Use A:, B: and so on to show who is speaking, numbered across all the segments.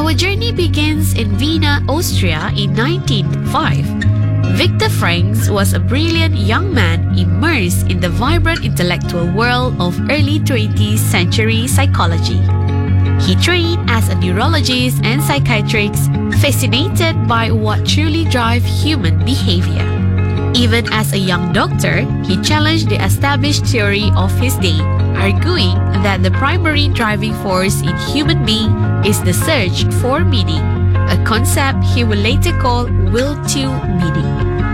A: Our journey begins in Vienna, Austria in 1905. Viktor Frankl was a brilliant young man immersed in the vibrant intellectual world of early 20th century psychology. He trained as a neurologist and psychiatrist, fascinated by what truly drives human behavior. Even as a young doctor, he challenged the established theory of his day, arguing that the primary driving force in human being is the search for meaning, a concept he would later call will to meaning.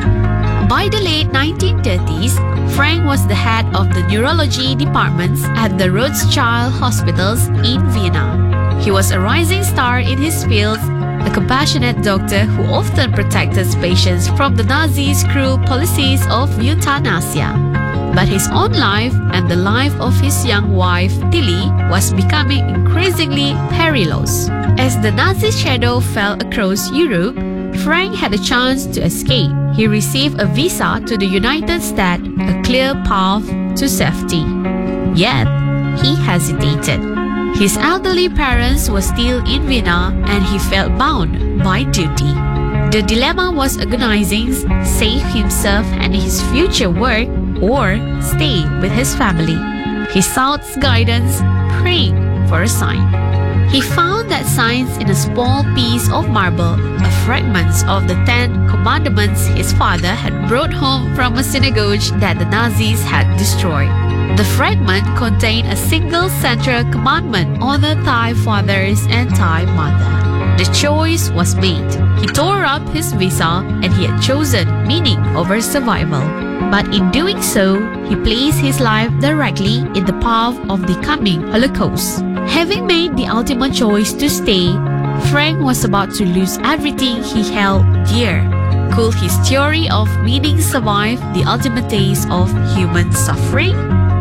A: By the late 1930s, Frank was the head of the neurology departments at the Rothschild hospitals in Vienna. He was a rising star in his field, a compassionate doctor who often protected patients from the Nazis' cruel policies of euthanasia. But his own life and the life of his young wife, Tilly, was becoming increasingly perilous. As the Nazi shadow fell across Europe, Frank had a chance to escape. He received a visa to the United States, a clear path to safety. Yet, he hesitated. His elderly parents were still in Vienna and he felt bound by duty. The dilemma was agonizing: save himself and his future work or stay with his family. He sought guidance, praying for a sign. He found that signs in a small piece of marble, a fragment of the 10 Commandments his father had brought home from a synagogue that the Nazis had destroyed. The fragment contained a single central commandment: honor thy fathers and thy mother. The choice was made. He tore up his visa and he had chosen meaning over survival. But in doing so, he placed his life directly in the path of the coming Holocaust. Having made the ultimate choice to stay, Frank was about to lose everything he held dear. Could his theory of meaning survive the ultimate taste of human suffering?